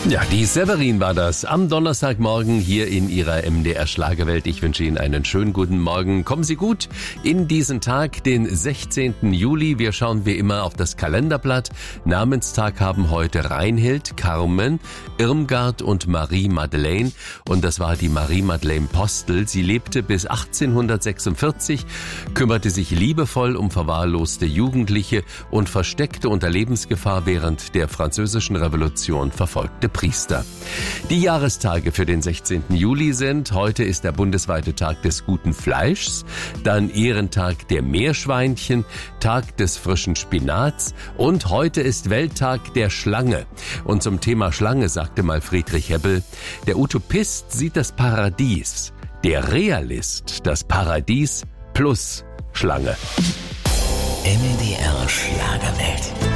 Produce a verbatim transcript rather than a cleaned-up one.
Ja, die Severin war das am Donnerstagmorgen hier in Ihrer M D R Schlagerwelt. Ich wünsche Ihnen einen schönen guten Morgen. Kommen Sie gut in diesen Tag, den sechzehnten Juli. Wir schauen wie immer auf das Kalenderblatt. Namenstag haben heute Reinhild, Carmen, Irmgard und Marie-Madeleine. Und das war die Marie-Madeleine Postel. Sie lebte bis achtzehnhundertsechsundvierzig, kümmerte sich liebevoll um verwahrloste Jugendliche und versteckte unter Lebensgefahr während der Französischen Revolution verfolgte Priester. Die Jahrestage für den sechzehnten Juli sind: heute ist der bundesweite Tag des guten Fleischs, dann Ehrentag der Meerschweinchen, Tag des frischen Spinats und heute ist Welttag der Schlange. Und zum Thema Schlange sagte mal Friedrich Hebbel: der Utopist sieht das Paradies, der Realist das Paradies plus Schlange. M D R Schlagerwelt.